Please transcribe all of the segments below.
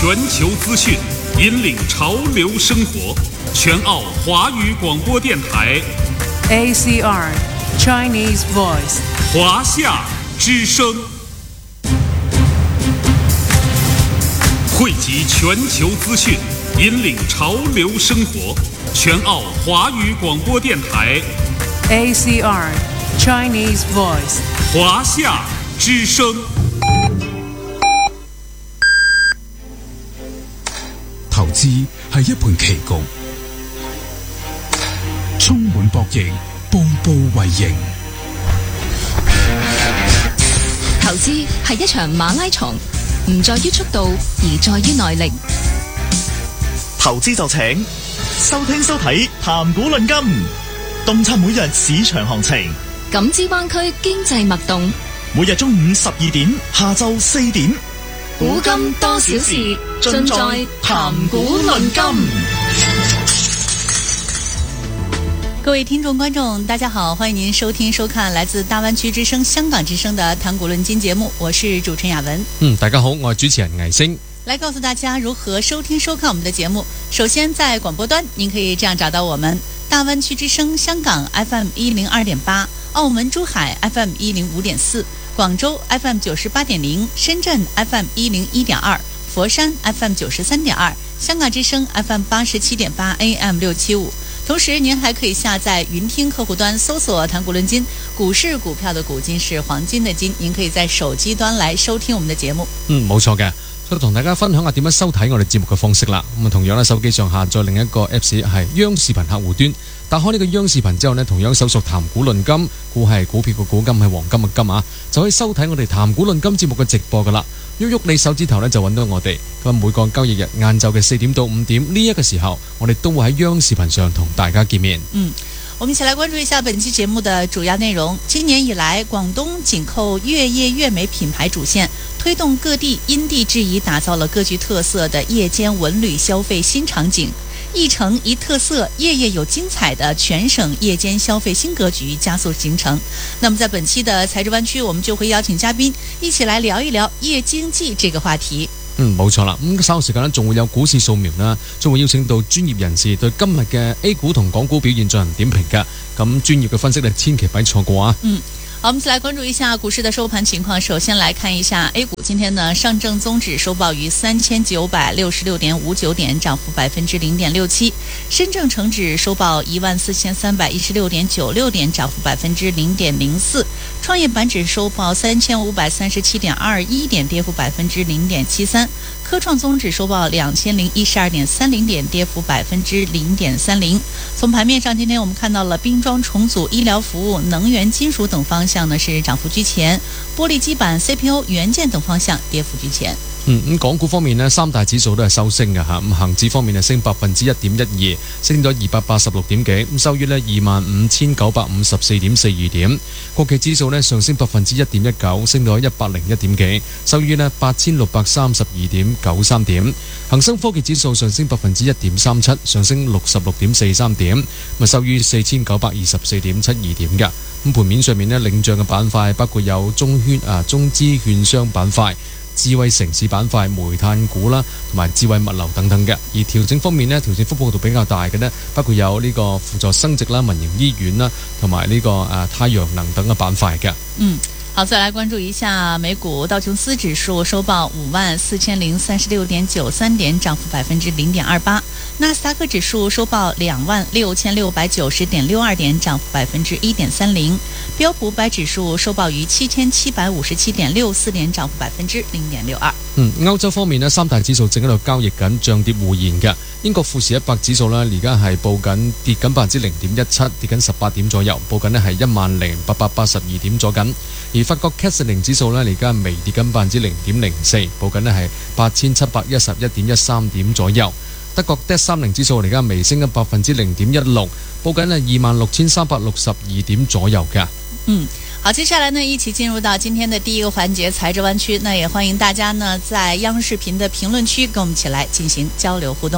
全球资讯，引领潮流生活。全澳华语广播电台 ACR Chinese Voice 华夏之声，汇集全球资讯，引领潮流生活。全澳华语广播电台 ACR Chinese Voice 华夏之声。 投資係一盤棋局，充滿博弈，步步為營。 投資係一場馬拉松，唔在於速度，而在於耐力。 投資就請收聽收睇談股論金，洞察每日市場行情， 感知灣區經濟脈動。 每日中午12點，下晝4點， 古今多少事，盡在談股論金。 各位聽眾觀眾大家好，歡迎您收聽收看來自大灣區之聲香港之聲的談股論金節目，我是主持人雅文。 大家好，我係主持人魏星。 來告訴大家如何收聽收看我們的節目。首先在廣播端您可以這樣找到我們：大灣區之聲香港 FM 102.8，澳門珠海 FM 105.4，廣州 FM 98.0，深圳 FM 101.2，佛山 FM 93.2，香港之聲 FM 87.8 AM 675。同時您還可以下載雲聽客戶端搜索談股論金，股市股票的股，金是黃金的金，您可以在手機端來收聽我們的節目。 冇錯嘅，所以同大家分享下點樣收睇我哋節目嘅方式啦。咁同樣咧，手機上下載另一個 Apps 係央視頻客戶端，打開呢個央視頻之後呢，同樣搜索談股論金，股係股票嘅股，金係黃金嘅金啊，就可以收睇我哋談股論金節目嘅直播噶啦。喐喐你手指頭呢，就揾到我哋。咁每個交易日晏晝嘅4點到5點呢一個時候，我哋都會喺央視頻上同大家見面。 我們一起來關注一下本期節目的主要內容。今年以來，廣東緊扣粵夜粵美品牌主線，推動各地因地制宜，打造了各具特色的夜間文旅消費新場景。一城一特色，夜夜有精彩的全省夜間消費新格局加速形成。那麼在本期的財智灣區，我們就會邀請嘉賓一起來聊一聊夜經濟這個話題。 冇錯啦，咁稍後時間呢，仲會有股市掃描啦，仲會邀請到專業人士對今日嘅 A 股同港股表現進行點評嘅，咁專業嘅分析呢，千祈唔好錯過啊！ 好，我們再來關注一下股市的收盤情況。首先來看一下 A 股，今天呢，上證綜指收報於3966.59點，漲幅0.67%；深證成指收報14316.96點，漲幅0.04%；創業板指收報3537.21點，跌幅0.73%；科創綜指收報2012.30點，跌幅0.30%。從盤面上，今天我們看到了兵裝重組、醫療服務、能源、金屬等方向呢是漲幅居前，玻璃基板、CPO、元件等方向跌幅居前。 港股方面呢，三大指數都係收升嘅嚇。咁恆指方面係升1.12%，升咗286點幾，咁收於呢25,954.42點。國企指數呢上升1.19%，升到101點幾，收於呢8,632.93點。恒生科技指數上升1.37%，上升66.43點，咁收於4,924.72點嘅。咁盤面上面呢，領漲嘅板塊包括有中資券商板塊、智慧城市板塊、煤炭股啦，同埋智慧物流等等嘅。而調整方面呢，調整幅度比較大嘅呢，包括有呢個輔助生殖啦、民營醫院啦，同埋呢個太陽能等嘅板塊嘅。 好，再來關注一下美股，道瓊斯指數收報54,036.93點，漲幅0.28%；納斯達克指數收報26,690.62點，漲幅1.30%；標普500指數收報於7,757.64點，漲幅0.62%。 歐洲方面呢，三大指數正喺度交易緊，漲跌互現嘅。英國富時100指數呢，而家係報緊跌緊0.17%，跌緊18點左右，報緊呢係10,882點左緊。而法國 CAC 40指數呢，而家微跌緊0.04%，報緊呢係8,711.13點左右。德國 DAX 30指數而家微升緊0.16%，報緊係26,362點左右嘅。 好，接下來呢，一起進入到今天的第一個環節財智灣區，那也歡迎大家呢在央視頻的評論區跟我們一起來進行交流互動。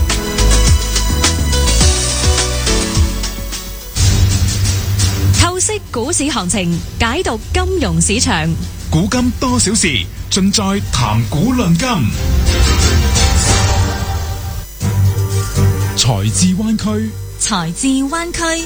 透析股市行情，解讀金融市場， 古今多少事，盡在談股論金。 財智灣區， 財智灣區。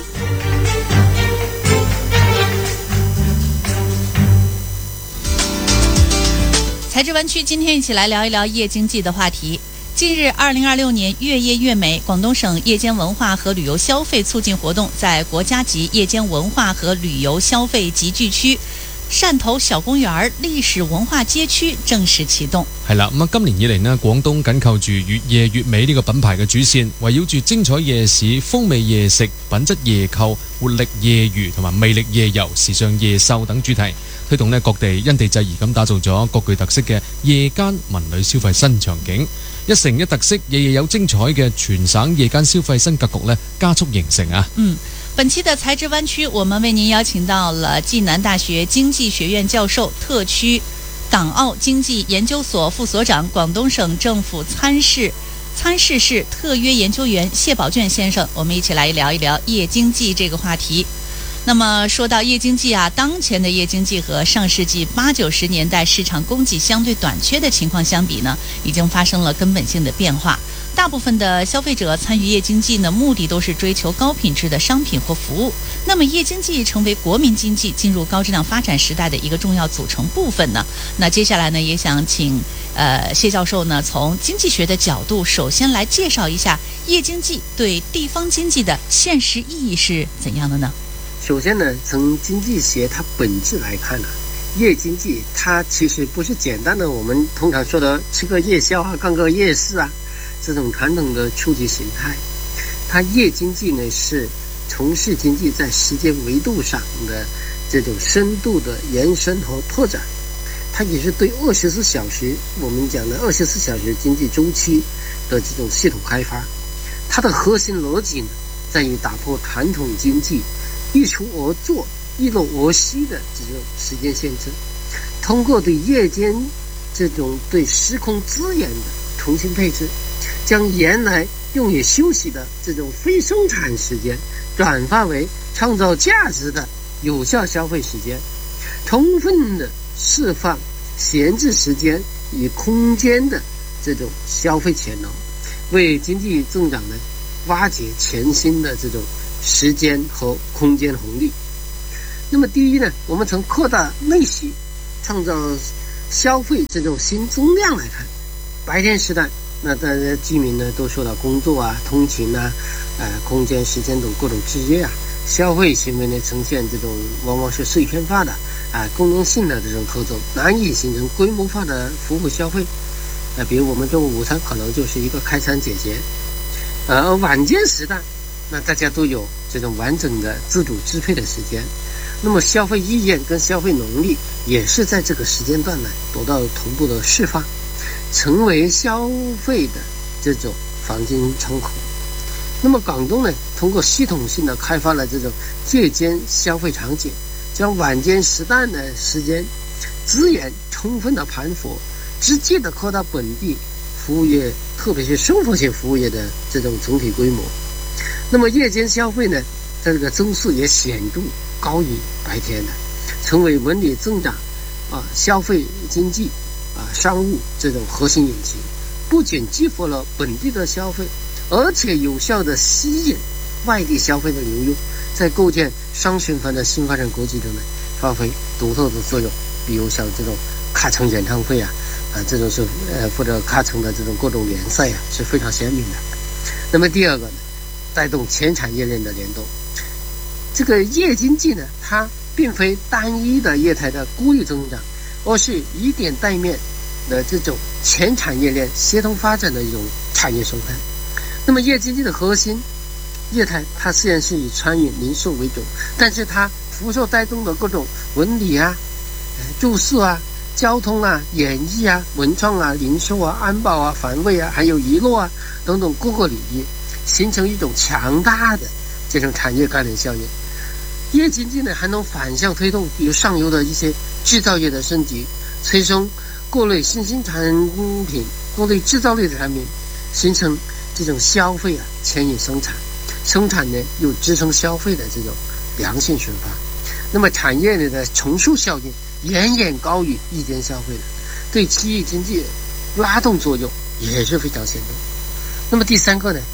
财智湾区今天一起来聊一聊夜经济的话题。近日，2026年越夜越美广东省夜间文化和旅游消费促進活動在國家級夜間文化和旅遊消費集聚區汕頭小公園歷史文化街區正式啟動。 係啦，咁今年以嚟呢，廣東緊扣住越夜越美呢個品牌嘅主線，圍繞住精彩夜市、風味夜食、品質夜購、活力夜娛同埋魅力夜遊、時尚夜秀等主題，推動呢各地因地制宜咁打造咗各具特色嘅夜間文旅消費新場景。一城一特色，夜夜有精彩嘅全省夜間消費新格局呢加速形成啊！ 本期的财智湾区，我们为您邀请到了暨南大学经济学院教授、特区港澳经济研究所副所长、广东省政府参事室特约研究员谢宝卷先生，我们一起来聊一聊夜经济这个话题。那么说到夜经济啊，当前的夜经济和上世纪80、90年代市场供给相对短缺的情况相比呢，已经发生了根本性的变化。大部分的消费者参与夜经济呢，目的都是追求高品质的商品或服务。那么夜经济成为国民经济进入高质量发展时代的一个重要组成部分呢。那接下来呢，也想请谢教授呢，从经济学的角度，首先来介绍一下夜经济对地方经济的现实意义是怎样的呢？ 首先呢，从经济学它本质来看呢，夜经济它其实不是简单的我们通常说的吃个夜宵啊、逛个夜市啊这种传统的初级形态。它夜经济呢是从事经济在时间维度上的这种深度的延伸和拓展。它也是对24小时我们讲的24小时经济周期的这种系统开发。它的核心逻辑呢，在于打破传统经济一出而作、一落而息的这种时间限制，通过对夜间这种对时空资源的重新配置，将原来用于休息的这种非生产时间转化为创造价值的有效消费时间，充分的释放闲置时间与空间的这种消费潜能，为经济增长呢挖掘全新的这种时间和空间红利。那么第一呢，我们从扩大内需、创造消费这种新增量来看，白天时代那大家居民呢都受到工作啊、通勤啊、空间、时间等各种制约啊，消费行为呢呈现这种往往是碎片化的功能性的这种特征，难以形成规模化的服务消费。比如我们中午午餐可能就是一个开餐解决，而晚间时代那大家都有这种完整的自主支配的时间，那么消费意愿跟消费能力也是在这个时间段呢得到同步的释放，成为消费的这种黄金窗口。那么广东呢，通过系统性的开发了这种夜间消费场景，将晚间时段的时间资源充分的盘活，直接的扩大本地服务业，特别是生活性服务业的这种总体规模。那么夜间消费呢，这个增速也显著高于白天的，成为文旅增长消费经济商务这种核心引擎，不仅激活了本地的消费，而且有效的吸引外地消费的流入，在构建双循环的新发展格局中呢发挥独特的作用。比如像这种卡城演唱会这种是或者卡城的这种各种联赛是非常鲜明的。那么第二个呢，带动全产业链的联动。这个夜经济呢，它并非单一的业态的孤立增长，而是以点带面的这种全产业链协同发展的一种产业生态。那么夜经济的核心业态，它虽然是以餐饮零售为主，但是它辐射带动的各种文旅住宿交通演艺文创零售安保防卫还有娱乐等等各个领域，形成一种强大的这种产业关联效应。夜经济呢，还能反向推动比如上游的一些制造业的升级，催生各类新兴产品、各类制造类的产品，形成这种消费牵引生产，生产呢又支撑消费的这种良性循环。那么产业里的重塑效应远远高于一间消费的，对区域经济拉动作用也是非常显著。那么第三个呢，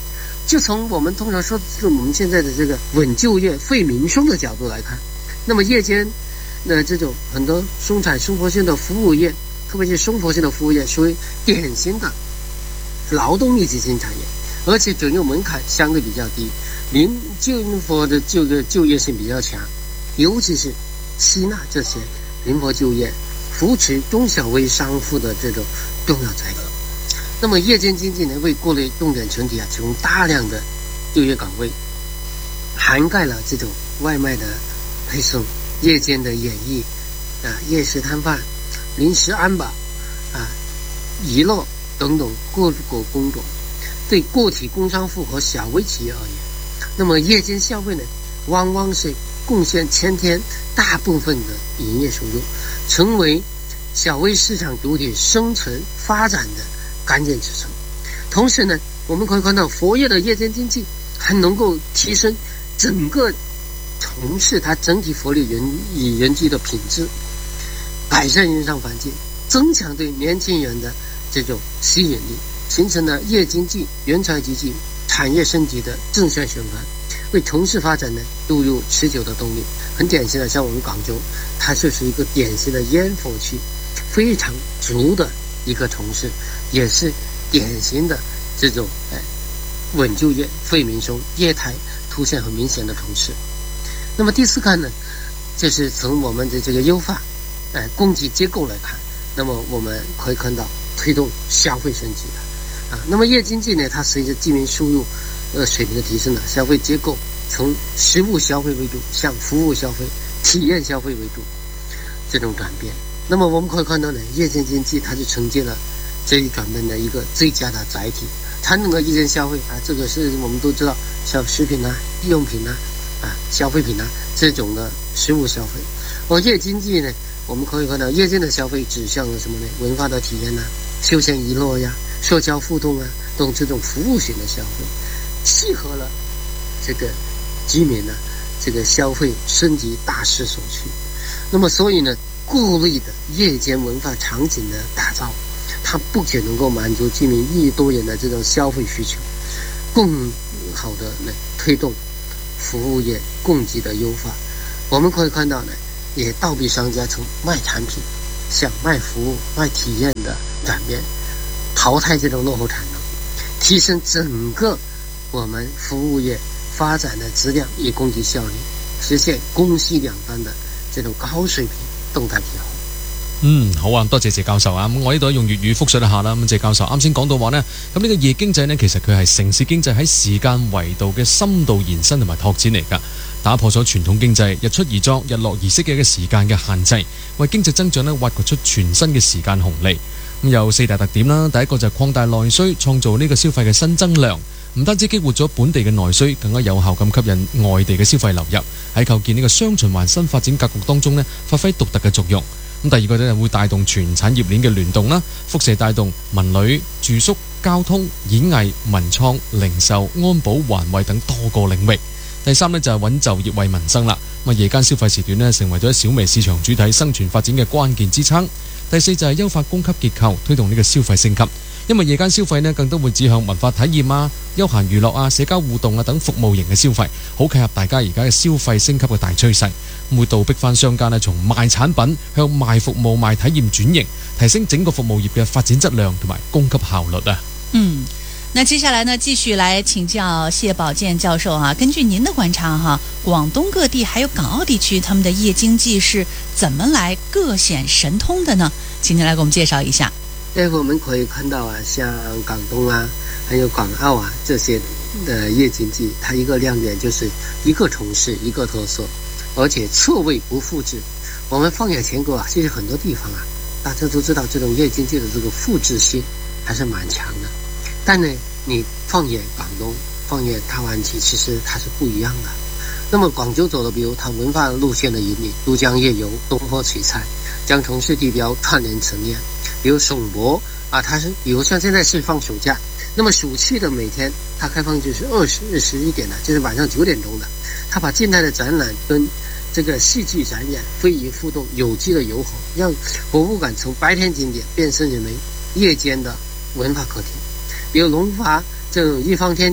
就从我们通常说我们现在的这个稳就业、惠民生的角度来看，那么夜间的这种很多生产生活性的服务业，特别是生活性的服务业，属于典型的劳动密集型产业，而且准入门槛相对比较低，灵活的就业性比较强，尤其是吸纳这些灵活就业、扶持中小微商户的这种重要载体。那么夜间经济呢，为各类重点群体提供大量的就业岗位，涵盖了这种外卖的配送、夜间的演艺夜市摊贩、临时安保娱乐等等各个工种。对个体工商户和小微企业而言，那么夜间消费呢，往往是贡献前天大部分的营业收入，成为小微市场主体生存发展的关键支撑。同时呢，我们可以看到活跃的夜间经济还能够提升整个城市它整体活力人际的品质，改善营商环境，增强对年轻人的这种吸引力，形成了夜经济、人才济济、产业升级的正向循环，为城市发展呢注入持久的动力。很典型的，像我们广州，它就是一个典型的烟火气非常足的一个城市，也是典型的这种稳就业、惠民生、业态凸显很明显的城市。那么第四看呢，就是从我们的这个优化供给结构来看，那么我们可以看到推动消费升级的那么夜经济呢，它随着居民收入水平的提升消费结构从实物消费为主向服务消费、体验消费为主这种转变。那么我们可以看到呢，夜间经济它就承接了这一转变的一个最佳的载体。传统的夜间消费这个是我们都知道，像食品日用品消费品这种的实物消费。而夜经济呢，我们可以看到夜间的消费指向了什么呢？文化的体验休闲娱乐社交互动等这种服务型的消费，契合了这个居民这个消费升级大势所趋。那么所以呢，各类的夜间文化场景的打造，它不仅能够满足居民日益多元的这种消费需求，更好的推动服务业供给的优化。我们可以看到呢，也倒逼商家从卖产品向卖服务、卖体验的转变，淘汰这种落后产能，提升整个我们服务业发展的质量与供给效率，实现供需兩端的這種高水平動態調和。 好啊，多謝謝教授啊。咁我呢度用粵語複述一下啦。咁謝教授啱先講到話呢，咁呢個夜經濟呢，其實佢係城市經濟喺時間維度嘅深度延伸同埋拓展嚟㗎，打破咗傳統經濟日出而作、日落而息嘅一個時間嘅限制，為經濟增長呢挖掘出全新嘅時間紅利。咁有4大特點啦。第一個就係擴大內需，創造呢個消費嘅新增量。唔單止激活咗本地嘅內需，更加有效咁吸引外地嘅消費流入，喺構建呢個雙循環新發展格局當中呢，發揮獨特嘅作用。咁第二個呢，會帶動全產業鏈嘅聯動啦，輻射帶動文旅、住宿、交通、演藝、文創、零售、安保、環衛等多個領域。第三呢，就係穩就業為民生啦。咁夜間消費時段呢，成為咗小微市場主體生存發展嘅關鍵支撐。第四就係優化供給結構，推動呢個消費升級。因為夜間消費呢，更多會指向文化體驗休閒娛樂社交互動等服務型嘅消費，好契合大家而家嘅消費升級嘅大趨勢，會倒逼翻商家呢，從賣產品向賣服務、賣體驗轉型，提升整個服務業嘅發展質量同埋供給效率那接下來呢，繼續來請教謝寶健教授根據您的觀察廣東各地還有港澳地區他們的夜經濟是怎麼來各顯神通的呢？請您來給我們介紹一下。 我們可以看到像廣東還有港澳這些的夜經濟，它一個亮點就是一個城市一個特色，而且錯位不複製。我們放眼全國其實很多地方大家都知道這種夜經濟的這個複製性還是蠻強的。但呢，你放眼廣東、放眼大灣區，其實它是不一樣的。那麼廣州走的，比如它文化路線的引領，都江夜遊、東坡取材，將城市地標串聯陳列。比如省博它是比如像現在是放暑假，那麼暑期的每天它開放就是21點的，就是晚上9點鐘的。它把靜態的展覽跟這個戲劇展演、非遺互動有機的糅合，讓博物館從白天景點變身為夜間的文化客廳。比如龍華這種一方天地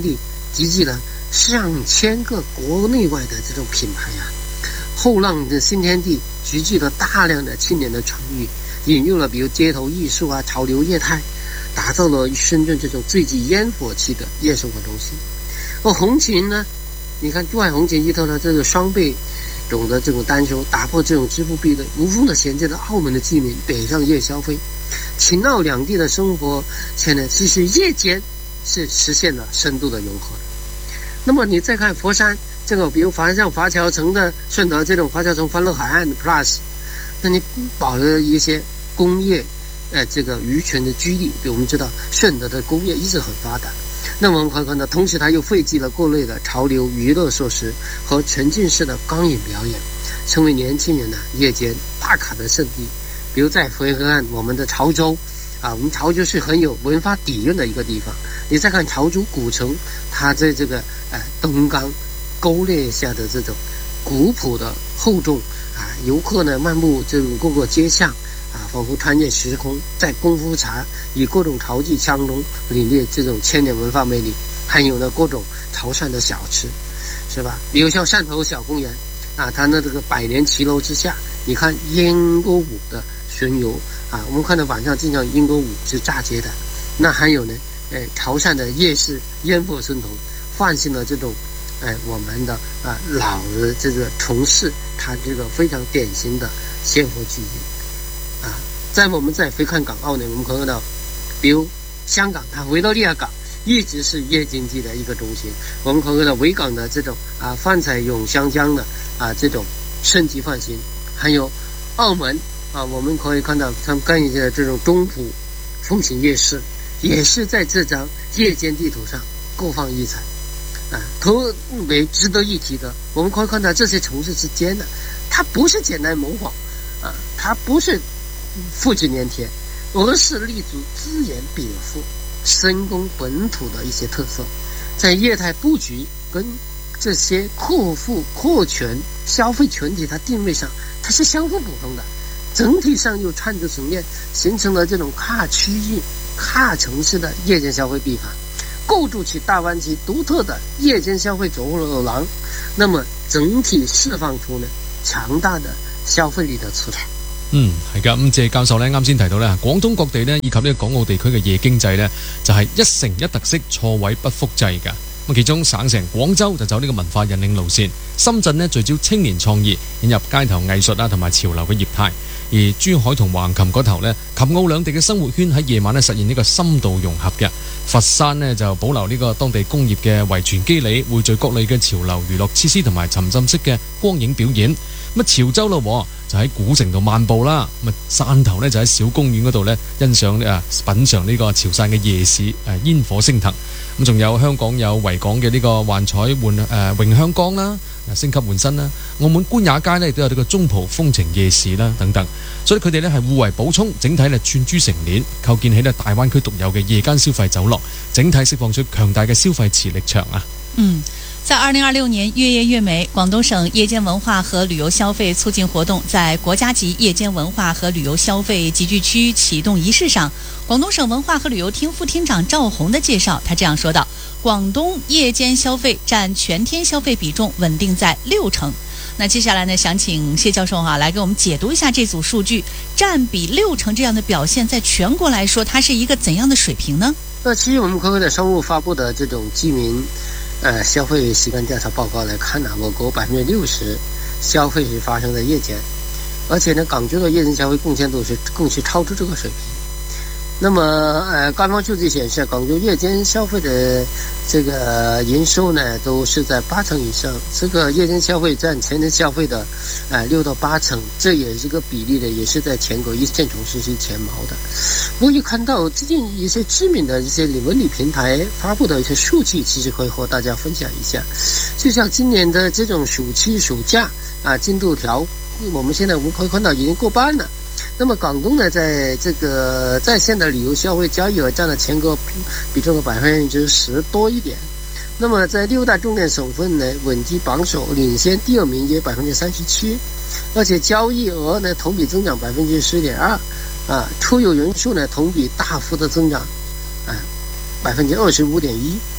集聚了上千个国内外的这种品牌啊。后浪的新天地集聚了大量的青年的创意，引入了比如街头艺术啊、潮流业态，打造了深圳这种最具烟火气的夜生活中心。而红旗呢，你看珠海红旗依托了这个双倍种的这种单收，打破这种支付壁垒，无缝的衔接了澳门的居民北上夜消费。秦澳两地的生活圈呢，其实夜间是实现了深度的融合。那么你再看佛山这个，比如像华侨城的顺德这种华侨城欢乐海岸 Plus， 那你保留了一些工业这个渔村的居地，比如我们知道顺德的工业一直很发达。那么我们看看呢，同时它又汇集了各类的潮流娱乐设施和沉浸式的光影表演，成为年轻人夜间打卡的圣地。比如在回看我们的潮州啊，我们潮州是很有文化底蕴的一个地方。你再看潮州古城，它在这个东冈沟列下的这种古朴的厚重啊，游客呢漫步这种各个街巷啊，仿佛穿越时空，在功夫茶以各种潮技腔中领略这种千年文化魅力。还有呢各种潮汕的小吃，是吧？比如像汕头小公园啊，它的这个百年骑楼之下，你看英歌舞的巡游啊，我们看到晚上经常英歌舞是炸街的。那还有呢潮汕的夜市烟火升腾，唤醒了这种我们的老的这个城市它这个非常典型的鲜活记忆啊。我们再回看港澳呢，我们看到比如香港，它维多利亚港一直是夜经济的一个中心。我们看到维港的这种泛彩涌湘江的这种升级换新，还有澳门我们可以看到他们干一些这种中葡风情夜市，也是在这张夜间地图上各放异彩特别值得一提的。我们可以看到这些城市之间呢，它不是简单模仿它不是复制粘贴，而是立足资源禀赋，深耕本土的一些特色，在业态布局跟这些客户客群消费群体它定位上，它是相互补充的，整体上又串着层面，形成了这种跨区域跨城市的夜间消费闭环，构筑起大湾区独特的夜间消费走廊，那么整體釋放出呢強大的消費力的出來。 係㗎。咁謝教授呢啱先提到呢，廣東各地呢以及呢個港澳地區嘅夜經濟呢，就係一城一特色，錯位不複製㗎。咁其中省城廣州就走呢個文化引領路線，深圳呢聚焦青年創意，引入街頭藝術同埋潮流嘅業態。而珠海同橫琴嗰頭呢，琴澳兩地嘅生活圈喺夜晚呢實現呢個深度融合嘅。佛山呢就保留呢個當地工業嘅遺傳基理，匯聚各類嘅潮流娛樂設施同埋沉浸式嘅光影表演。咁潮州咯就喺古城度漫步啦。咁汕頭呢就喺小公園嗰度呢欣賞品嚐呢個潮汕嘅夜市煙火升騰。咁仲有香港有維港嘅呢個幻彩詠香江啦，升級換新啦。澳門官也街呢亦都有呢個中葡風情夜市啦等等。所以佢哋呢係互為補充，整體呢串珠成鏈，構建起呢大灣區獨有嘅夜間消費走廊，整體釋放出強大嘅消費磁力場啊！ 在2026年越夜越美，廣東省夜間文化和旅遊消費促進活動在國家級夜間文化和旅遊消費集聚區啟動儀式上，廣東省文化和旅遊廳副廳長趙紅的介紹，他這樣說道：廣東夜間消費佔全天消費比重穩定在60%。那接下來呢，想請謝教授來給我們解讀一下這組數據，佔比60%這樣的表現，在全國來說，它是一個怎樣的水平呢？ 其實我們可以在商務發布的這種居民消費習慣調查報告來看呢，我國60%消費是發生在夜間，而且呢，廣州的夜間消費貢獻度更是超出這個水平。那麼官方數據顯示，廣州夜間消費的這個營收呢，都是在80%以上。這個夜間消費佔全年消費的6到8%，這也是個比例呢，也是在全國一線城市是前茅的。我也看到最近一些知名的一些文旅平台發布的一些數據，其實可以和大家分享一下。就像今年的這種暑假進度條，我們可以看到已經過半了。那麼廣東呢，在這個在線的旅遊消費交易額佔了全國比重的10%多一點。那麼在6大重點省份呢，穩居榜首，領先第二名約37%，而且交易額呢同比增長10.2%，出遊人數呢同比大幅的增長，25.1%。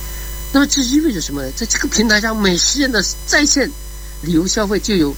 那么这意味着什么呢？在这个平台上，每10元的在线旅游消费就有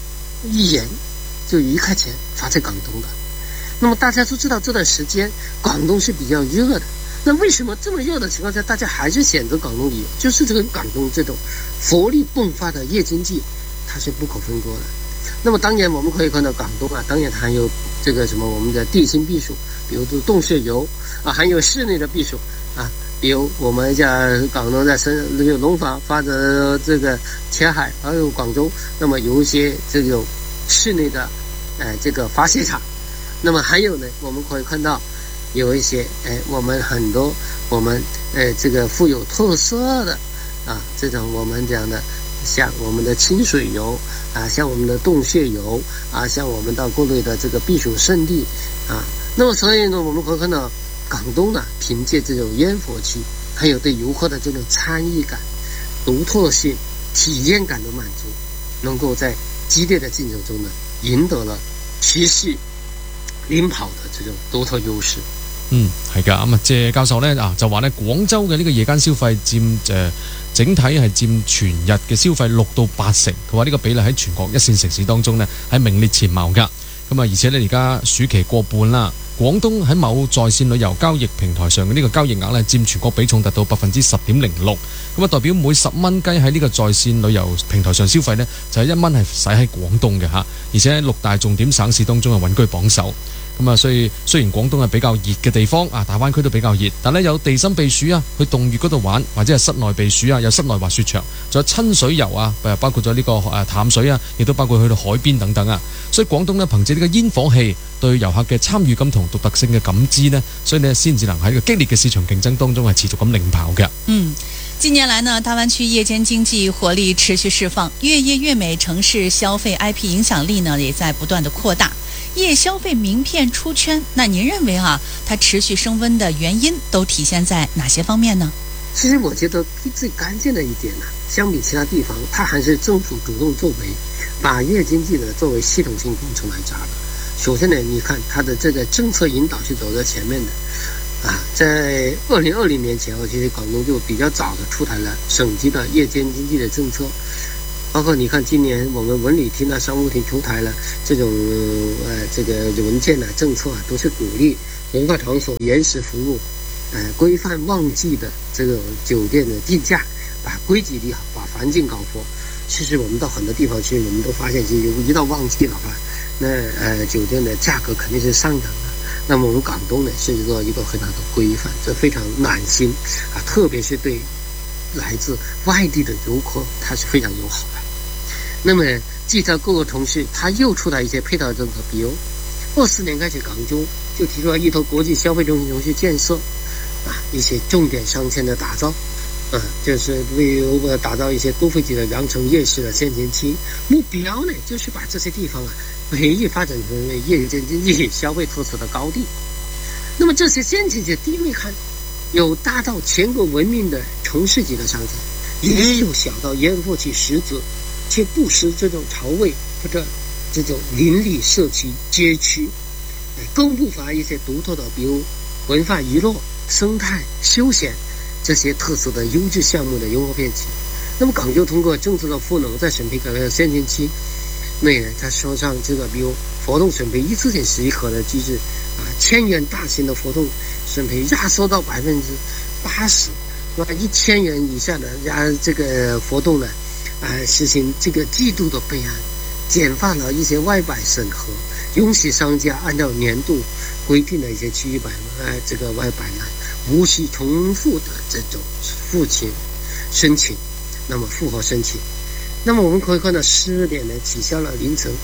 1元，就1块钱发在广东的。那么大家都知道这段时间广东是比较热的，那为什么这么热的情况下，大家还是选择广东旅游？就是这个广东这种活力迸发的夜经济，它是不可分割的。那么当然我们可以看到广东啊，当然它还有这个什么我们的地心避暑，比如说洞穴游啊，还有室内的避暑啊，比如我们在广东在龙华发展这个前海，还有广州，那么有一些这种室内的这个滑雪场。那么还有呢，我们可以看到有一些我们很多我们这个富有特色的啊，这种我们讲的像我们的清水游啊，像我们的洞穴游啊，像我们到各类的这个避暑胜地啊。那么所以呢，我们可以看到广东呢，凭借这种烟火气，还有对游客的这种参与感、独特性、体验感的满足，能够在激烈的竞争中呢，赢得了持续領跑嘅這種獨特優勢。 係㗎。咁啊，謝教授呢就話呢，廣州嘅呢個夜間消費佔整體係佔全日嘅消費6到8成。佢話呢個比例喺全國一線城市當中呢係名列前茅㗎。咁啊，而且呢而家暑期過半啦，廣東喺某在線旅遊交易平台上嘅呢個交易額呢佔全國比重達到10.06%。咁啊，代表每10蚊雞喺呢個在線旅遊平台上消費呢，就係1蚊係使喺廣東嘅嚇，而且喺6大重點省市當中係穩居榜首。咁啊，所以雖然廣東係比較熱嘅地方啊，大灣區都比較熱，但係有地心避暑啊，去洞穴嗰度玩，或者係室內避暑啊，有室內滑雪場，仲有親水遊啊，包括咗呢個淡水啊，亦都包括去到海邊等等啊。所以廣東呢，憑藉呢個煙火氣對遊客嘅參與感同獨特性嘅感知呢，所以呢先至能喺呢個激烈嘅市場競爭當中係持續咁領跑嘅。 近年來呢，大灣區夜間經濟活力持續釋放，越夜越美城市消費 IP 影響力呢也在不斷的擴大。夜消費名片出圈，那您認為啊，它持續升溫的原因都體現在哪些方面呢？ 其實我覺得最關鍵的一點呢，相比其他地方，它還是政府主動作為，把夜經濟呢作為系統性工程來扎的。首先呢，你看它的這個政策引導是走在前面的。在2020年前後，其實廣東就比較早的出台了省級的夜間經濟的政策，包括你看今年我們文旅廳啊、商務廳出台了這種這個文件啊、政策啊，都是鼓勵文化場所原始服務，規範旺季的這個酒店的定價，把規矩理好，把環境搞活。其實我們到很多地方去，我們都發現，其實一到旺季的話，那酒店的價格肯定是上漲的。那麼我們廣東呢是做一個很好的規範，這非常暖心啊，特別是對來自外地的遊客，它是非常友好的。那麼既在各個城市，它又出台一些配套政策，比如24年開始，廣州就提出了一頭國際消費中心城市建設啊，一些重點商圈的打造啊，就是例如打造一些都會級的羊城夜市的先行期，目標呢就是把這些地方啊培育發展成為夜間經濟消費特色的高地。那麼這些先行期地位看，有大到全國聞名的城市級的商圈，也有小到煙火氣十足卻不失這種潮味或者這種鄰里社區街區，更不乏一些獨特的，比如文化娛樂、生態休閒這些特色的優質項目的融合片期。那麼廣州通過政策的賦能，在審批改革的先行期內呢，在說上這個比如活動審批一次性11核的機制啊，1000元大型的活動審批壓縮到80%，那1000元以下的這個活動呢，實行這個季度的備案，簡化了一些外擺審核，允許商家按照年度規定的一些區域擺這個外擺呢，無需重複的這種申請，那麼複核申請。那麼我們可以看到12點呢取消了凌晨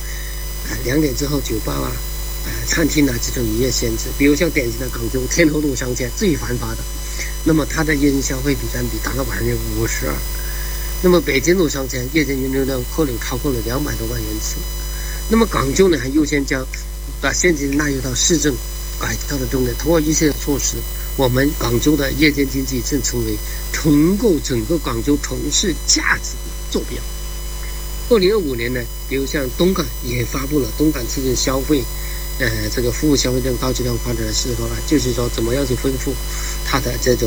2點之後酒吧啊、餐廳啊這種營業限制，比如像典型的廣州天后路商圈最繁華的，那麼它的夜間消費比佔比達到52%。那麼北京路商圈夜間人流量客流超過了200多萬人次。那麼廣州呢還優先將把現金納入到市政改革的中呢，通過一系列措施，我們廣州的夜間經濟正成為重構整個廣州城市價值的坐標。2025年呢，比如像東莞也發布了東莞促進消費這個服務消費更高質量發展的示範，就是說怎麼樣去豐富它的這種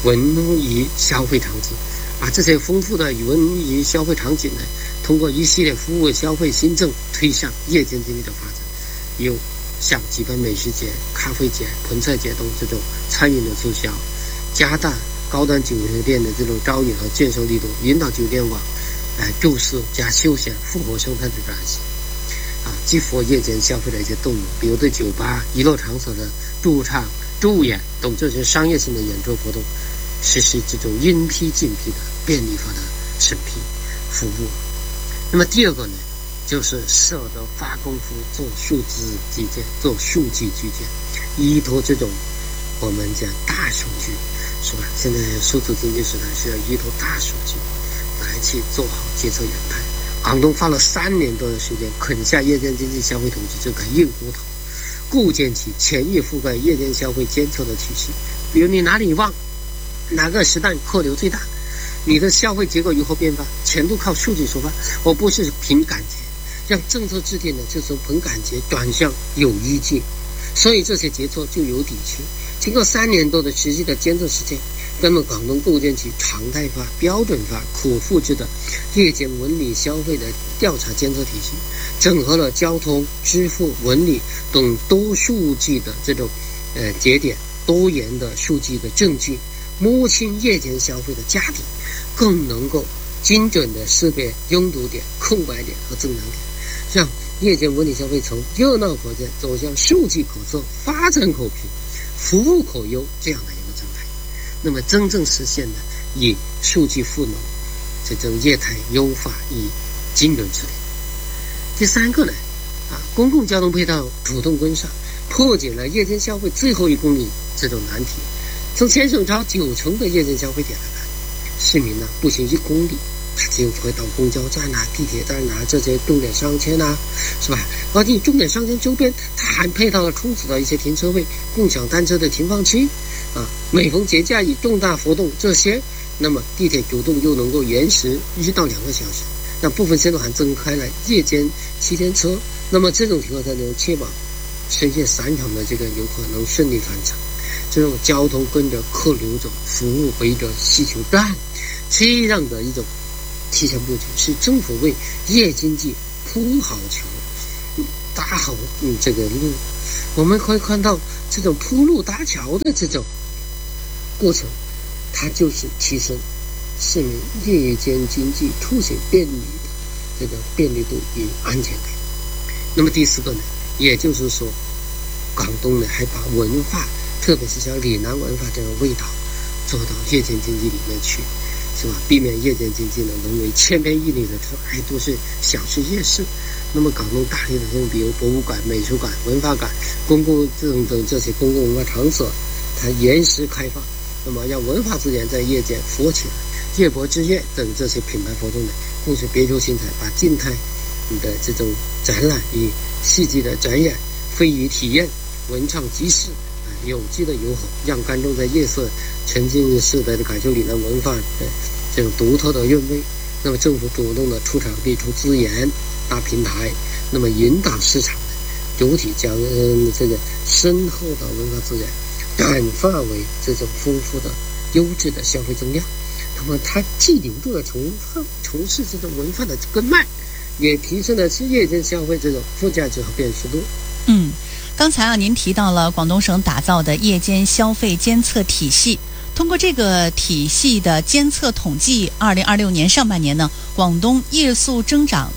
文娱消费场景，把这些丰富的文娱消费场景呢，通过一系列服务消费新政推向夜间经济的发展，有像举办美食节、咖啡节、盆菜节等这种餐饮的促销，加大高端酒店的这种招引和建设力度，引导酒店往住宿加休闲复活生态的转型，激活夜间消费的一些动能，比如对酒吧、娱乐场所的驻唱、驻演等这些商业性的演出活动实施这种应批尽批的便利化的审批服务。那么第二个呢，就是舍得发功夫做数字基建，做数据基建，依托这种我们讲大数据，是吧？现在数字经济时代需要依托大数据来去做好决策研判。广东花了3年多的时间啃下夜间经济消费统计这个硬骨头，构建起全域覆盖夜间消费监测的体系。比如你哪里旺，哪个时段客流最大，你的消费结构如何变化，全都靠数据出发，而不是凭感觉。让政策制定呢，就从凭感觉转向有依据，所以这些决策就有底气。经过3年多的实际的监测实践，那么广东构建起常态化、标准化、可复制的夜间文旅消费的调查监测体系，整合了交通、支付、文旅等多数据的这种节点、多元的数据的证据，摸清夜间消费的家底，更能够精准的识别拥堵点、空白点和增长点，让夜间文旅消费从热闹可见走向数据可测、发展可评、服务可优这样的一个状态。那么真正实现的以数据赋能这种业态优化与精准治理。第3个呢，公共交通配套主动跟上，破解了夜间消费最后1公里这种难题。从全省超90%的夜间消费点来看，市民呢步行1公里，他就会到公交站地铁站这些重点商圈是吧？而且重点商圈周边，它还配套了充足的一些停车位、共享单车的停放区每逢节假与重大活动这些，那么地铁主动又能够延时1到2个小时。那部分线路还增开了夜间7天车，那么这种情况才能确保深夜3场的这个游客能顺利返场。这种交通跟着客流走，服务围着需求站，这样的一种提前布局，是政府为夜经济铺好桥、搭好这个路。我们可以看到，这种铺路搭桥的这种过程，它就是提升市民夜间经济出行便利的这个便利度与安全感。那么第4个呢，也就是说，广东呢还把文化，特别是像岭南文化这个味道做到夜间经济里面去，是吧？避免夜间经济呢沦为千篇一律的还都是小吃夜市。那么广东大力的比如博物馆、美术馆、文化馆、公共等这些公共文化场所，它延时开放，那么让文化资源在夜间活起来。夜博之夜等这些品牌活动呢，更是别出心裁，把静态的这种展览与戏剧的展演、非遗体验、文创集市有机的友好，让观众在夜色沉浸式的感受岭南文化的这种独特的韵味。那么政府主动的出场地、出资源、搭平台，那么引导市场主体将这个深厚的文化资源转化为这种丰富的优质的消费增量。那么它既留住了从事这种文化的根脉，也提升了夜间消费这种附加值和辨识度。 刚才您提到了广东省打造的夜间消费监测体系。通过这个体系的监测统计，2026年上半年呢，广东夜宿增长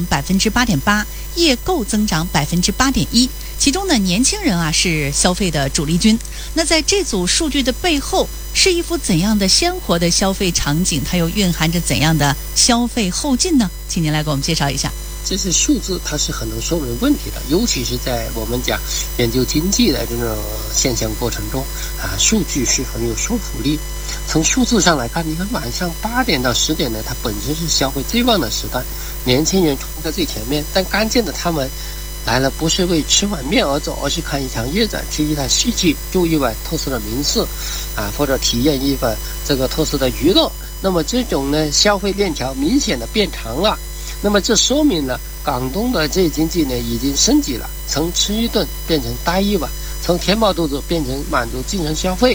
8.8%，夜购增长8.1%，其中呢，年轻人是消费的主力军。那在这组数据的背后，是一幅怎样的鲜活的消费场景？它又蕴含着怎样的消费后劲呢？请您来给我们介绍一下。 这些数字它是很能说明问题的，尤其是在我们讲研究经济的这种现象过程中数据是很有说服力。从数字上来看，你看晚上8点到10点呢，它本身是消费最旺的时段，年轻人冲在最前面，但关键的他们来了不是为吃碗面而走，而是看一场夜展，听一场戏剧，住一晚特色的民宿或者体验一番这个特色的娱乐。那么这种呢，消费链条明显的变长了。那么这说明了广东的这经济呢已经升级了，从吃一顿变成待一晚，从填饱肚子变成满足精神消费。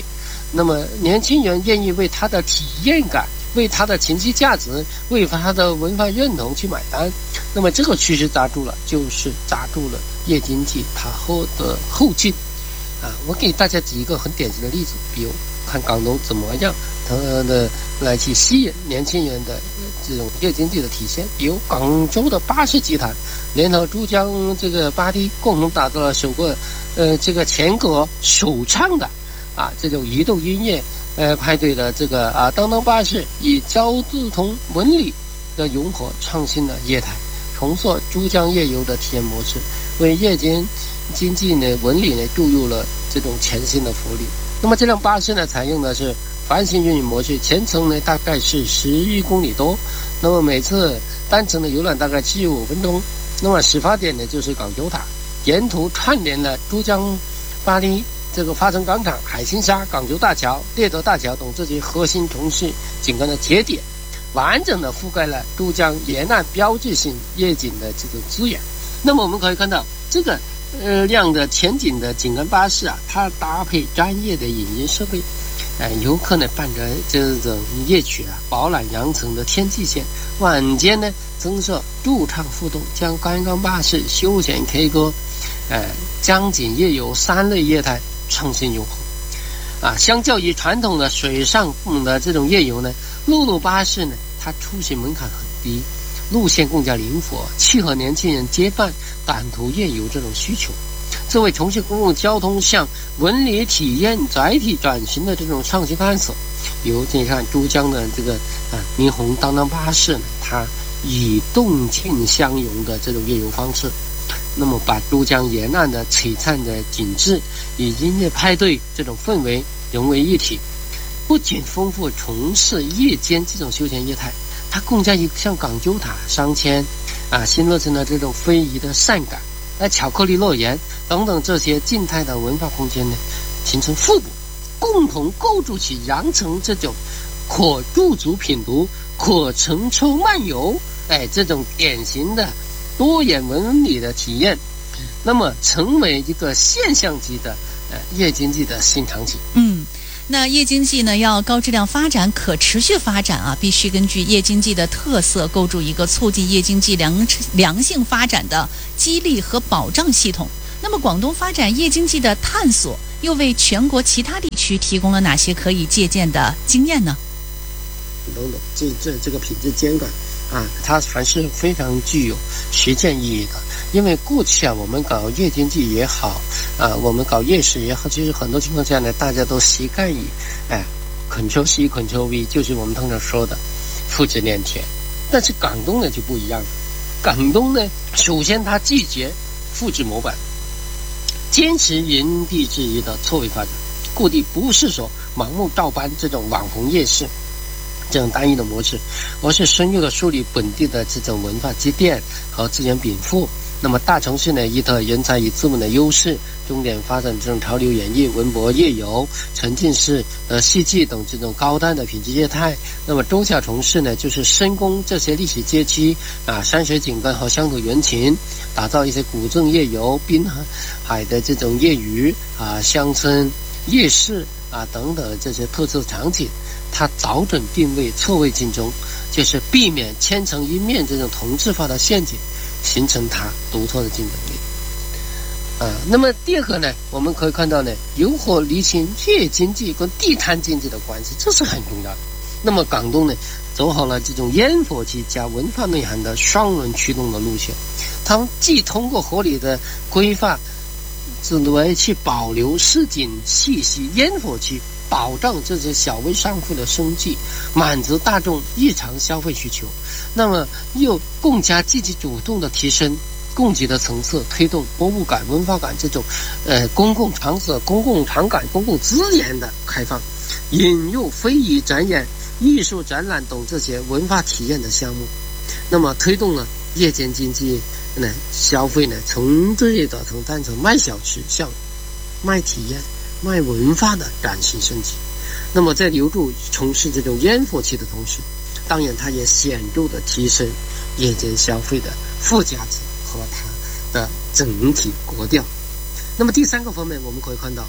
那么年轻人愿意为他的体验感、为他的情绪价值、为他的文化认同去买单。那么这个趋势扎住了，就是扎住了夜经济它的后劲啊。我给大家举一个很典型的例子，比如看广东怎么样它的来去吸引年轻人的这种夜经济的体现。比如广州的巴士集团联合珠江这个巴堤，共同打造了首个这个全国首唱的这种移动音乐派对的这个当当巴士，以交通文旅的融合创新的业态，重塑珠江夜游的体验模式，为夜间经济呢文旅呢注入了这种全新的活力。那么这辆巴士呢采用的是环形运营模式，全程呢大概是11公里多，那么每次单程的游览大概75分钟。那么始发点呢就是港九塔，沿途串联了珠江巴堤、这个发城广场、海心沙、港珠大桥、猎德大桥等这些核心城市景观的节点，完整的覆盖了珠江沿岸标志性夜景的这种资源。那么我们可以看到这个辆的前景的景观巴士它搭配专业的影音设备，游客呢伴着这种夜曲饱览羊城的天际线，晚间呢增设驻唱互动，将观光巴士、休闲 K 歌、江景夜游三类业态创新融合。相较于传统的水上的这种夜游呢，陆路巴士呢它出行门槛很低，路线更加灵活，契合年轻人结伴短途夜游这种需求。这为从事公共交通向文旅体验载体转型的这种创新探索。比如你看珠江的这个霓虹当当巴士呢，它以动静相融的这种夜游方式，那么把珠江沿岸的璀璨的景致与音乐派对这种氛围融为一体，不仅丰富从事夜间这种休闲业态，它更加像港九塔、商圈新乐城的这种非遗的善感、巧克力乐园等等这些静态的文化空间呢，形成互补，共同构筑起羊城这种可驻足品读、可乘车漫游这种典型的多元文旅的体验，那么成为一个现象级的夜经济的新场景。 那夜经济呢要高质量发展、可持续发展必须根据夜经济的特色，构筑一个促进夜经济良性发展的激励和保障系统。那么广东发展夜经济的探索又为全国其他地区提供了哪些可以借鉴的经验呢？ 等等，这个品质监管它还是非常具有实践意义的。因为过去我们搞夜经济也好我们搞夜市也好，其实很多情况下呢，大家都习惯于Ctrl C Ctrl V， 就是我们通常说的复制粘贴。但是广东呢就不一样了，广东呢首先它拒绝复制模板，坚持因地制宜的错位发展，故地不是说盲目照搬这种网红夜市这种单一的模式，而是深入的梳理本地的这种文化积淀和资源禀赋。那么大城市呢依托人才与资本的优势，重点发展这种潮流演艺、文博夜游、沉浸式戏剧等这种高端的品质业态。那么中小城市呢就是深攻这些历史街区山水景观和乡土人情，打造一些古镇夜游、滨海的这种业余乡村夜市等等这些特色场景，它找准定位，错位竞争，就是避免千城一面这种同质化的陷阱，形成它独特的竞争力。那么第二个呢，我们可以看到呢，如何厘清夜经济跟地摊经济的关系，这是很重要的。那么广东呢，走好了这种烟火气加文化内涵的双轮驱动的路线，他们既通过合理的规划，来去保留市井气息、烟火气，保障这些小微商户的生计，满足大众日常消费需求，那么又更加积极主动的提升供给的层次，推动博物馆、文化馆这种公共场所、公共场馆、公共资源的开放，引入非遗展演、艺术展览等这些文化体验的项目，那么推动了夜间经济消费从这个从单纯卖小吃向卖体验、卖文化的转型升级。那么在留住从事这种烟火气的同时，当然它也显著的提升夜间消费的附加值和它的整体格调。那么第三个方面，我们可以看到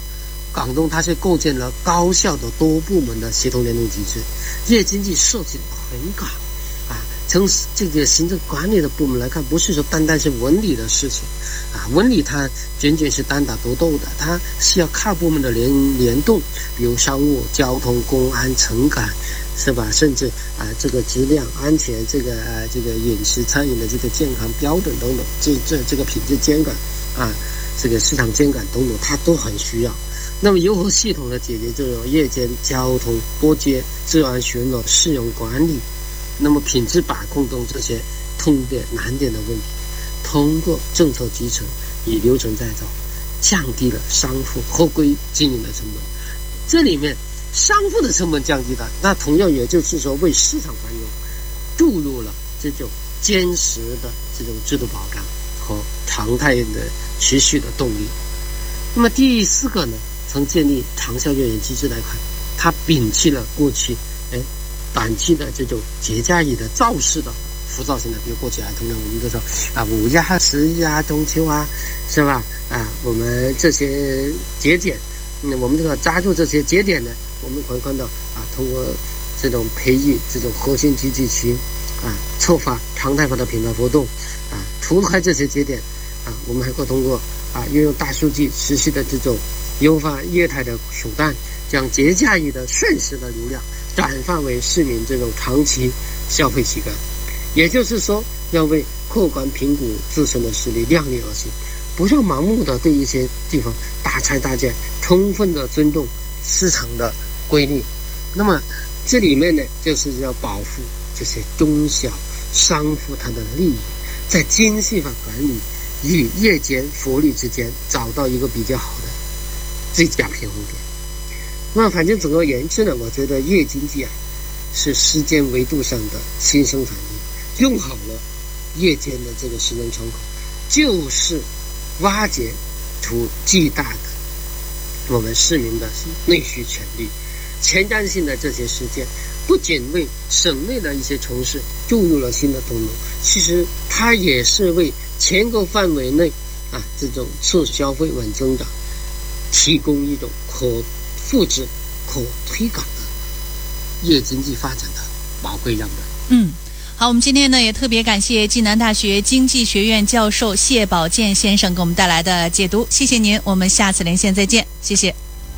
广东它是构建了高效的多部门的协同联动机制，业经济涉及很广啊。从这个行政管理的部门来看，不是说单单是文理的事情啊，文理它仅仅是单打独斗的，它需要跨部门的联动，比如商务、交通、公安、城管，是吧？甚至这个质量安全，这个饮食餐饮的这个健康标准等等，这个品质监管啊，这个市场监管等等，它都很需要。那么如何系统的解决这种夜间交通拨接、治安巡逻、市容管理，那么品质把控等这些痛点难点的问题，通过政策集成与流程再造，降低了商户合规经营的成本。这里面商户的成本降低了，那同样也就是说为市场繁荣注入了这种坚实的这种制度保障和常态的持续的动力。那么第四个呢，从建立长效月圆机制来看，它摒弃了过去短期的这种节假日的造势的浮躁性的，比如过去通常我们都说5一啊、10一啊、中秋啊，是吧？我们这些节点，我们这个抓住这些节点呢，我们可以看到通过这种培育这种核心经济区策发常态化的品牌活动除开这些节点我们还可以通过运用大数据持续的这种优化业态的手段，将节假日的瞬时的流量转化为市民这种长期消费习惯。也就是说，要为客观评估自身的实力，量力而行，不要盲目的对一些地方大拆大建，充分的尊重市场的规律。那么这里面呢，就是要保护这些中小商户它的利益，在精细化管理与夜间福利之间找到一个比较好的最佳平衡点。那么反正总而言之呢，我觉得夜经济是时间维度上的新生产力，用好了夜间的这个时间窗口，就是挖掘出巨大的我们市民的内需潜力。前瞻性的这些实践不仅为省内的一些城市注入了新的动能，其实它也是为全国范围内这种促消费稳增长提供一种可复制、可推广的夜经济发展的宝贵样本。 好，我们今天呢也特别感谢暨南大学经济学院教授谢宝健先生给我们带来的解读，谢谢您，我们下次连线再見，謝謝。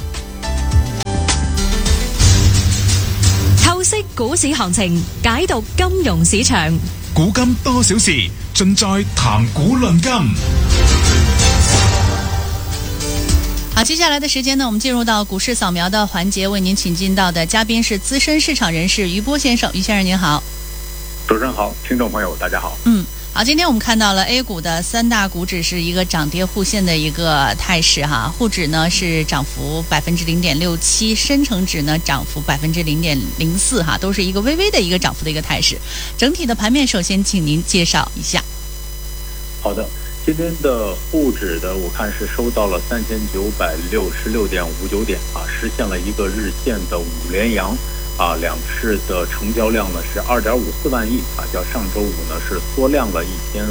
透析股市行情，解讀金融市場， 古今多少事，盡在談股論金。 好，接下来的时间呢，我们进入到股市扫描的环节，为您请进到的嘉宾是资深市场人士于波先生。于先生您好。 主持人好，听众朋友大家好。 好，今天我们看到了 A 股的三大股指是一个涨跌互现的一个态势哈，沪指呢是涨幅0.67%，深成指呢涨幅0.04%哈，都是一个微微的一个涨幅的一个态势。整体的盘面，首先请您介绍一下。 好的，今天的沪指的我看是收到了3966.59点实现了一个日线的5连阳。两市的成交量呢是2.54万亿较上周五呢是缩量了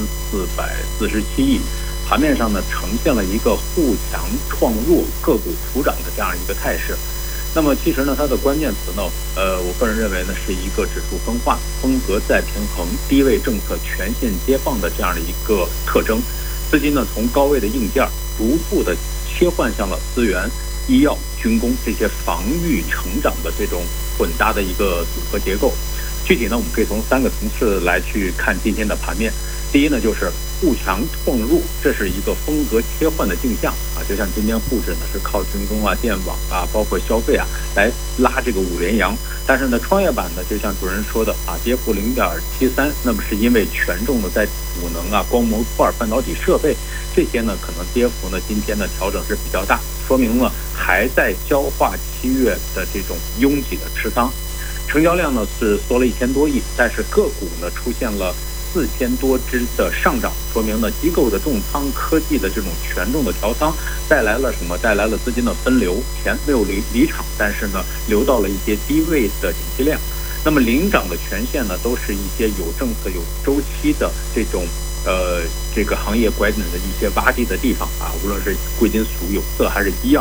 1447亿。盘面上呢呈现了一个互强创弱、个股普涨的这样一个态势。那么其实呢它的关键词呢我个人认为呢是一个指数分化、风格再平衡、低位政策全线接放的这样的一个特征。资金呢从高位的硬件逐步的切换向了资源、医药、军工这些防御成长的这种混搭的一个组合结构。具体呢我们可以从3个层次来去看今天的盘面。第一呢就是互强创弱，这是一个风格切换的镜像就像今天沪指呢是靠军工电网包括消费来拉这个5连阳。但是呢创业板呢就像主任说的跌幅0.73%，那么是因为权重呢在储能光模块、半导体设备这些呢可能跌幅呢今天的调整是比较大，说明了还在消化7月的这种拥挤的持仓。成交量呢是缩了1000多亿，但是个股呢出现了4000多只的上涨，说明呢机构的重仓、科技的这种权重的调仓带来了什么？带来了资金的分流，钱没有离场，但是呢流到了一些低位的景气量。那么领涨的权限呢都是一些有政策、有周期的这种这个行业拐点的一些洼地的地方无论是贵金属、有色还是医药。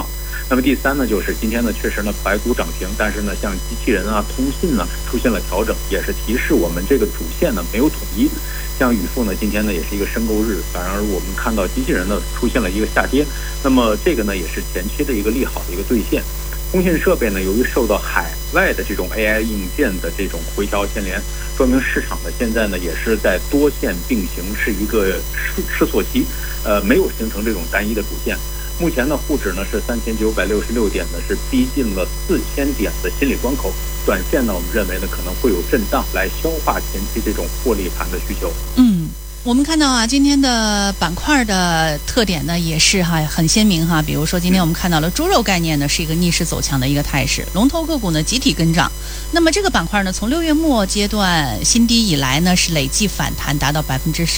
那么第三呢，就是今天呢确实呢白股涨停，但是呢像机器人啊、通信呢出现了调整，也是提示我们这个主线呢没有统一。像宇富呢今天呢也是一个申购日，反而我们看到机器人呢出现了一个下跌，那么这个呢也是前期的一个利好的一个兑现。通信设备呢由于受到海外的这种 AI 硬件的这种回调牵连，说明市场呢现在呢也是在多线并行，是一个试错期，没有形成这种单一的主线。目前呢，沪指呢是3966点呢，是逼近了4000点的心理关口。短线呢，我们认为呢可能会有震荡来消化前期这种获利盘的需求。 我们看到啊，今天的板块的特点呢也是很鲜明哈。比如说今天我们看到了猪肉概念呢是一个逆势走强的一个态势，龙头个股呢集体跟涨。那么这个板块呢从6月末阶段新低以来呢是累计反弹达到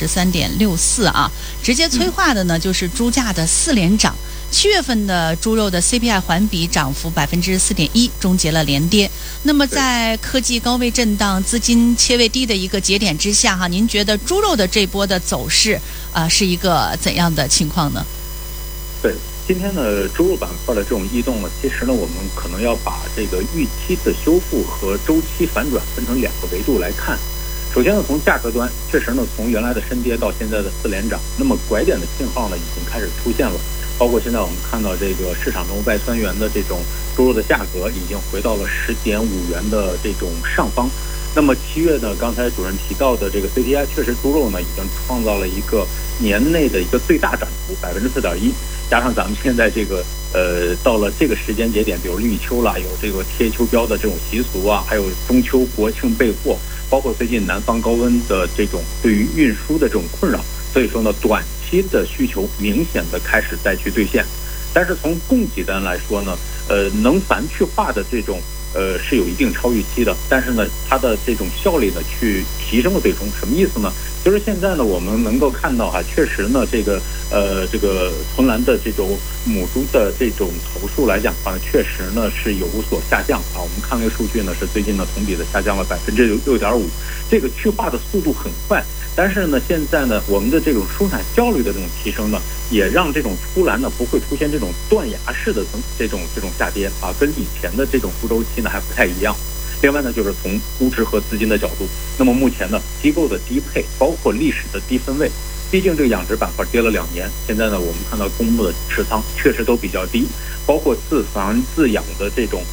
13.64%啊，直接催化的呢就是猪价的4连涨。7月份的猪肉的 CPI 环比涨幅4.1%，终结了连跌。那么在科技高位震荡、资金切位低的一个节点之下哈，您觉得猪肉的这波的走势是一个怎样的情况呢？ 对，今天呢猪肉板块的这种异动呢，其实呢我们可能要把这个预期的修复和周期反转分成2个维度来看。首先呢，从价格端，确实呢从原来的深跌到现在的4连涨，那么拐点的信号呢已经开始出现了。包括现在我们看到这个市场中外酸源的这种猪肉的价格已经回到了10.5元的这种上方。那么7月呢，刚才主任提到的这个 CPI， 确实猪肉呢已经创造了一个年内的一个最大涨幅4.1%，加上咱们现在这个到了这个时间节点，比如立秋了，有这个贴秋膘的这种习俗啊，还有中秋国庆备货，包括最近南方高温的这种对于运输的这种困扰，所以说呢短期的需求明显的开始再去兑现。但是从供给端来说呢，能繁去化的这种是有一定超预期的，但是呢它的这种效率呢去提升了最终。什么意思呢？就是现在呢我们能够看到确实呢这个存栏的这种母猪的这种头数来讲的话呢，确实呢是有所下降啊。我们看那个数据呢是最近呢同比的下降了6.5%，这个去化的速度很快。但是呢，现在呢，我们的这种生产效率的这种提升呢，也让这种出栏呢不会出现这种断崖式的这种下跌啊，跟以前的这种周期呢还不太一样。另外呢，就是从估值和资金的角度，那么目前呢，机构的低配，包括历史的低分位，毕竟这个养殖板块跌了2年，现在呢，我们看到公募的持仓确实都比较低，包括自繁自养的这种